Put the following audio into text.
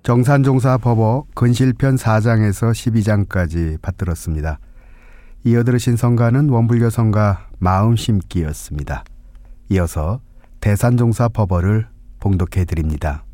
정산종사 법어 근실편 4장에서 12장까지 받들었습니다. 이어 들으신 성가는 원불교 성가 마음심기였습니다. 이어서 대산종사 법어를 봉독해 드립니다.